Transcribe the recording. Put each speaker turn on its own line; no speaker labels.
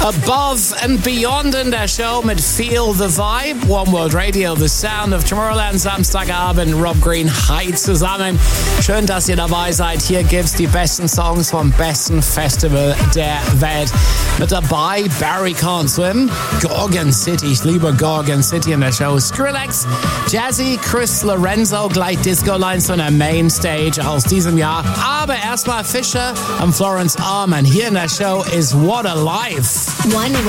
Above and Beyond in der Show mit Feel the Vibe. One World Radio, the sound of Tomorrowland, Samstagabend. Rob Green, hi zusammen. Schön, dass ihr dabei seid. Hier gibt's die besten Songs vom besten Festival der Welt. Mit dabei Barry Can't Swim, Gorgon City. Ich liebe Gorgon City in der Show. Skrillex, Jazzy, Chris Lorenzo, gleich Disco Lines von der Mainstage aus diesem Jahr. Aber erstmal Fisher und Florence Arman. Hier in der Show ist What a Life.
One